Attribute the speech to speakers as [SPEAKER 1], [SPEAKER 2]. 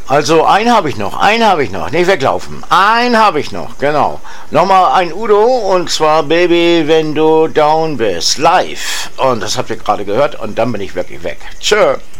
[SPEAKER 1] Also einen habe ich noch, nicht weglaufen. Einen habe ich noch, genau. Nochmal ein Udo und zwar Baby, wenn du down bist, live. Und das habt ihr gerade gehört und dann bin ich wirklich weg. Tschö.